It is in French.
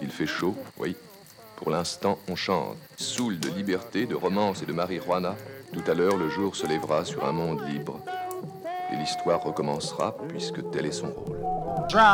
Il fait chaud, oui. Pour l'instant, on chante. Saoul de liberté, de romance et de marijuana. Tout à l'heure, le jour se lèvera sur un monde libre. Et l'histoire recommencera, puisque tel est son rôle.